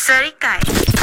Serikai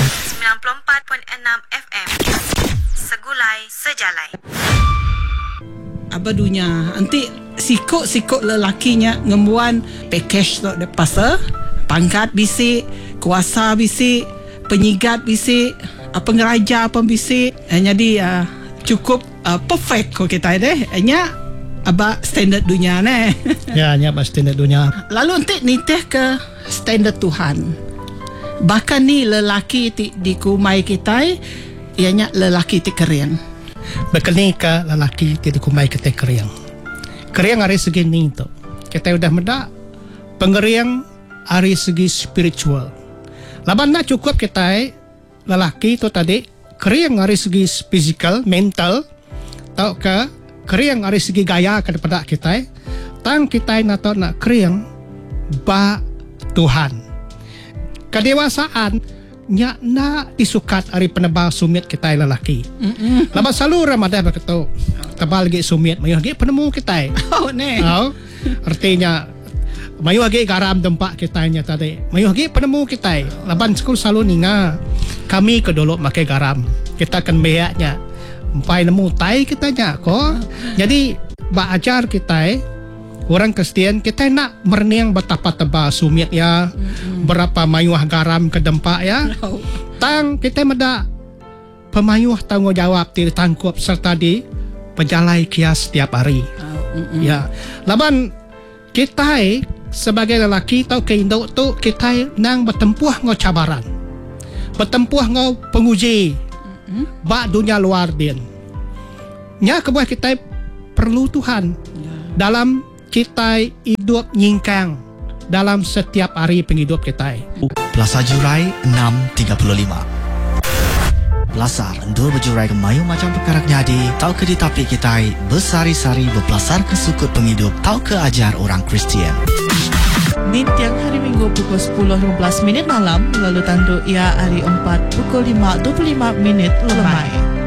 94.6 FM. Segulai sejalai. Apa dunia nanti sikok lelakinya ngemuan package tu de pasal pangkat bisik, kuasa bisik, penyigat bisik, pengeraja pun bisik. Jadi cukup perfect ko kita deh. Nya aba standard dunia ne. Ya, nya aba standard dunia. Lalu nanti niteh ke standard Tuhan. Bahkan ni lelaki di kumai kita ianya lelaki ti keriang. Bekali ka lalaki ti kumai kita keriang. Keriang dari segi ni tu. Kita udah medak pengeriang dari segi spiritual. Laban nak cukup kita lelaki tu tadi keriang dari segi physical, mental, tau ke keriang dari segi gaya kepada kita. Tang kita nak keriang ba Tuhan. Kedewasaan nya na isukat ari penebal sumit kita lelaki. Laban selalu Ramadan berkata tebal lagi sumit mayu lagi penemu kita. Oh ne. Oh, artinya mayu lagi garam tempat kita nya tadi. Mayu lagi penemu kita. Laban sekul selalu ninga kami kedolok makai garam. Kita akan beaknya. Empai nemu tai kita nya ko. Jadi ba ajar kita orang Kristian kita nak merniang betapa tebal sumit ya, berapa mayuah garam ke dempak ya. Tang kita meda pemayuah tanggungjawab ditangkup serta di penjalai kias setiap hari. Ya, laban kita sebagai lelaki tau ke induk tu kita nang bertempuh ngau cabaran, bertempuh ngau penguji, bak dunia luar din. Nya kebuah kita perlu Tuhan dalam kita hidup nyingkang dalam setiap hari penghidup kita. Plaza Jurai 6.35. Belasar endul berjurai ke mayu macam perkara nyadi. Tau ke di tapi kita bersari-sari berpelasar ke sukut penghidup. Tau ke ajar orang Kristian. Di tiang hari Minggu pukul 10.15 malam lalu tanduk ia hari 4 pukul 5.25 lemai.